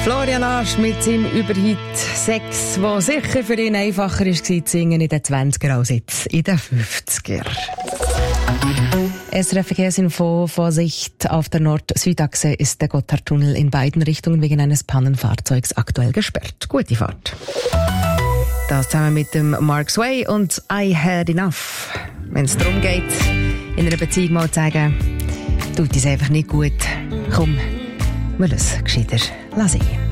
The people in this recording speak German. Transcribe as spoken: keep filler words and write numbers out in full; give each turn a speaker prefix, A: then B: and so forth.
A: Florian Asch mit seinem Überhit Sex, wo sicher für ihn einfacher war zu singen in den zwanziger als jetzt in den fünfziger. S R F-Verkehrsinfo: Vorsicht, auf der Nord-Süd-Achse ist der Gotthardtunnel in beiden Richtungen wegen eines Pannenfahrzeugs aktuell gesperrt. Gute Fahrt. Das zusammen mit dem Mark Sway und I Had Enough. Wenn es darum geht, in einer Beziehung mal zu sagen, tut es einfach nicht gut. Komm, wir lassen gescheiter lassen.